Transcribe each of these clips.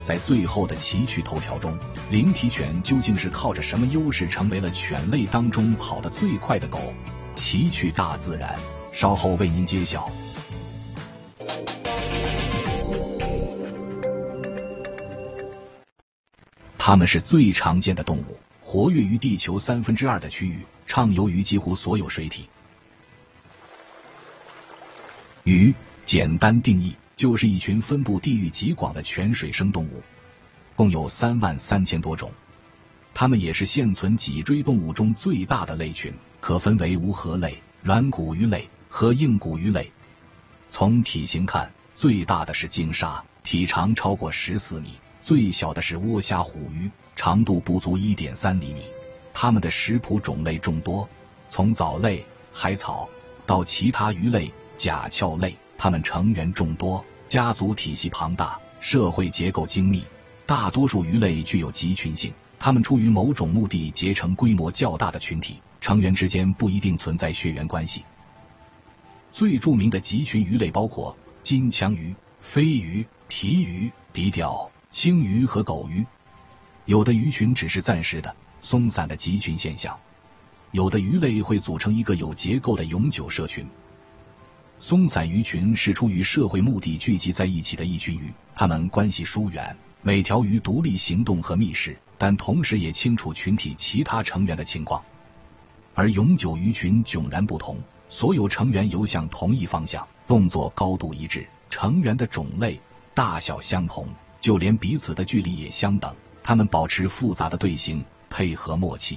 在最后的奇趣头条中，灵缇犬究竟是靠着什么优势成为了犬类当中跑得最快的狗？奇趣大自然，稍后为您揭晓。它们是最常见的动物，活跃于地球2/3的区域，畅游于几乎所有水体。鱼，简单定义就是一群分布地域极广的泉水生动物，共有33000多种。它们也是现存脊椎动物中最大的类群，可分为无颌类、软骨鱼类和硬骨鱼类。从体型看，最大的是鲸鲨，体长超过14米，最小的是涡虾虎鱼，长度不足1.3厘米。它们的食谱种类众多，从藻类、海草到其他鱼类、甲壳类，它们成员众多，家族体系庞大，社会结构精密。大多数鱼类具有集群性，它们出于某种目的结成规模较大的群体，成员之间不一定存在血缘关系。最著名的集群鱼类包括金枪鱼、飞鱼、蹄鱼、笛鲛、青鱼和狗鱼。有的鱼群只是暂时的、松散的集群现象，有的鱼类会组成一个有结构的永久社群。松散鱼群是出于社会目的聚集在一起的一群鱼，它们关系疏远，每条鱼独立行动和觅食，但同时也清楚群体其他成员的情况。而永久鱼群迥然不同，所有成员游向同一方向，动作高度一致，成员的种类、大小相同，就连彼此的距离也相等，它们保持复杂的队形，配合默契。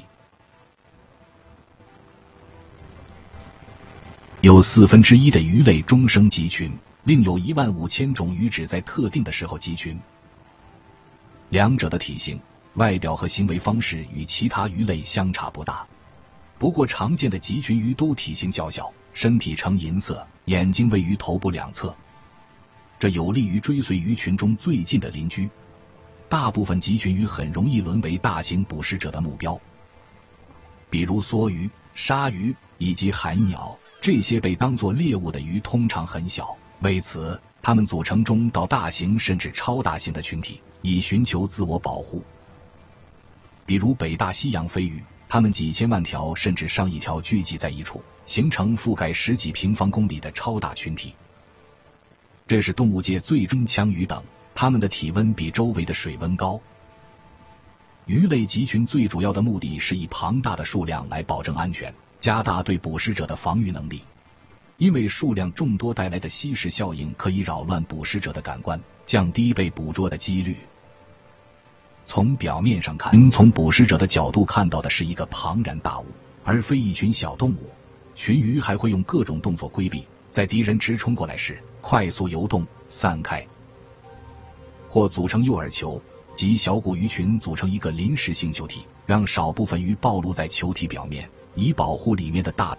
有1/4的鱼类终生集群，另有15000种鱼只在特定的时候集群。两者的体型、外表和行为方式与其他鱼类相差不大，不过常见的集群鱼都体型较小，身体呈银色，眼睛位于头部两侧，这有利于追随鱼群中最近的邻居。大部分集群鱼很容易沦为大型捕食者的目标，比如梭鱼、鲨鱼以及海鸟。这些被当作猎物的鱼通常很小，为此它们组成中到大型甚至超大型的群体，以寻求自我保护。比如北大西洋飞鱼，它们几千万条甚至上亿条聚集在一处，形成覆盖10几平方公里的超大群体。这是动物界最中枪鱼等，它们的体温比周围的水温高。鱼类集群最主要的目的是以庞大的数量来保证安全，加大对捕食者的防御能力。因为数量众多带来的稀释效应可以扰乱捕食者的感官，降低被捕捉的几率。从表面上看，从捕食者的角度看到的是一个庞然大物，而非一群小动物。群鱼还会用各种动作规避，在敌人直冲过来时快速游动散开，或组成诱饵球，即小股鱼群组成一个临时性球体，让少部分鱼暴露在球体表面，以保护里面的大。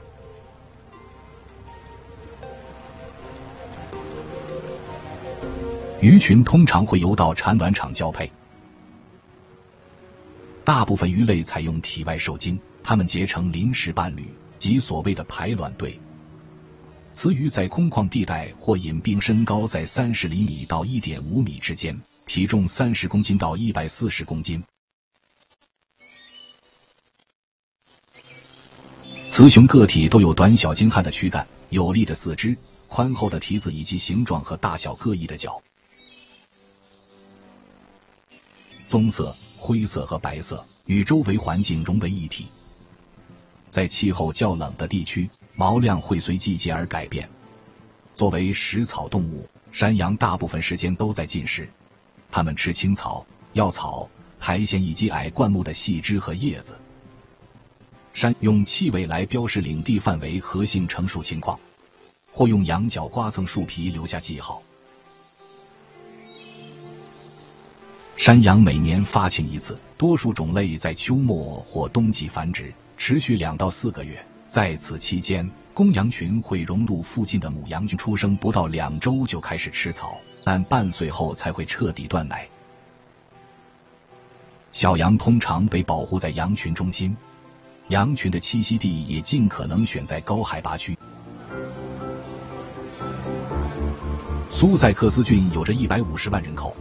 鱼群通常会游到产卵场交配。大部分鱼类采用体外受精，它们结成临时伴侣，即所谓的排卵队。雌鱼在空旷地带或隐蔽，身高在30厘米到1.5米之间，体重30公斤到140公斤。雌雄个体都有短小精悍的躯干、有力的四肢、宽厚的蹄子以及形状和大小各异的脚。棕色、灰色和白色与周围环境融为一体。在气候较冷的地区，毛量会随季节而改变。作为食草动物，山羊大部分时间都在进食，它们吃青草、药草、苔藓以及矮灌木的细枝和叶子。山用气味来标示领地范围和性成熟情况，或用羊角刮蹭树皮留下记号。山羊每年发情一次，多数种类在秋末或冬季繁殖，持续2到4个月。在此期间，公羊群会融入附近的母羊群，出生不到2周就开始吃草，但半岁后才会彻底断奶。小羊通常被保护在羊群中心，羊群的栖息地也尽可能选在高海拔区。苏塞克斯郡有着150万人口，